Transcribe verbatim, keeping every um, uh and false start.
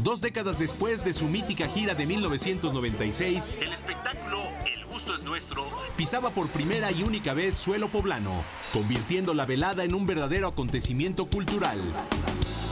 Dos décadas después de su mítica gira de mil novecientos noventa y seis, el espectáculo El Gusto es Nuestro pisaba por primera y única vez suelo poblano, convirtiendo la velada en un verdadero acontecimiento cultural.